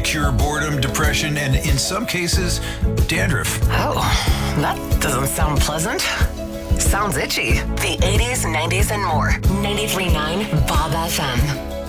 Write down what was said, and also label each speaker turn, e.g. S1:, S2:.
S1: cure boredom, depression, and in some cases, dandruff.
S2: Oh, that doesn't sound pleasant. Sounds itchy. The 80s, 90s, and more. 93.9 Bob FM.